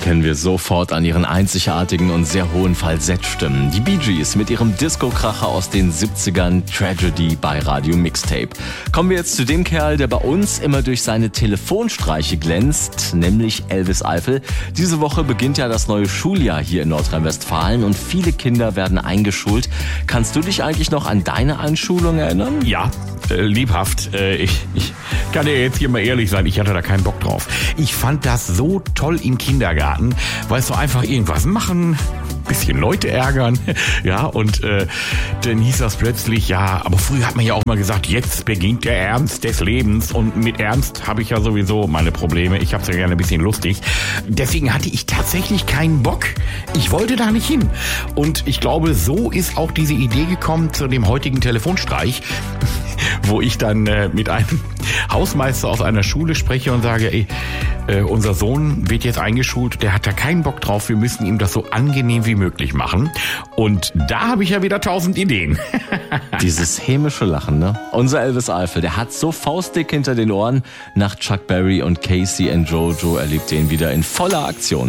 erkennen wir sofort an ihren einzigartigen und sehr hohen Falsettstimmen. Die Bee Gees mit ihrem Disco-Kracher aus den 70ern, Tragedy bei Radio Mixtape. Kommen wir jetzt zu dem Kerl, der bei uns immer durch seine Telefonstreiche glänzt, nämlich Elvis Eifel. Diese Woche beginnt ja das neue Schuljahr hier in Nordrhein-Westfalen und viele Kinder werden eingeschult. Kannst du dich eigentlich noch an deine Einschulung erinnern? Ja, lebhaft. Ich kann dir jetzt hier mal ehrlich sein, ich hatte da keinen Bock drauf. Ich fand das so toll im Kindergarten, weil so einfach irgendwas machen, bisschen Leute ärgern, ja, und dann hieß das plötzlich, ja, aber früher hat man ja auch mal gesagt, jetzt beginnt der Ernst des Lebens und mit Ernst habe ich ja sowieso meine Probleme, ich hab's ja gerne ein bisschen lustig. Deswegen hatte ich tatsächlich keinen Bock, ich wollte da nicht hin und ich glaube, so ist auch diese Idee gekommen zu dem heutigen Telefonstreich, wo ich dann mit einem Hausmeister aus einer Schule spreche und sage, ey, unser Sohn wird jetzt eingeschult, der hat da keinen Bock drauf, wir müssen ihm das so angenehm wie möglich machen. Und da habe ich ja wieder 1000 Ideen. Dieses hämische Lachen, ne? Unser Elvis Eifel, der hat so faustdick hinter den Ohren. Nach Chuck Berry und Casey and Jojo erlebt ihr ihn wieder in voller Aktion.